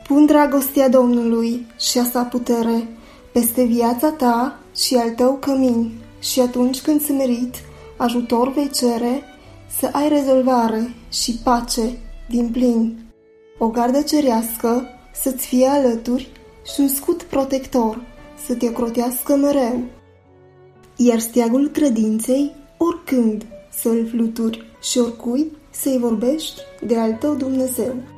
Pun dragostea Domnului și a sa putere peste viața ta și al tău cămin, și atunci când smerit ajutor vei cere, să ai rezolvare și pace din plin. O gardă cerească să-ți fie alături și un scut protector să te ocrotească mereu, iar steagul credinței oricând să-l fluturi și oricui să-i vorbești de al tău Dumnezeu.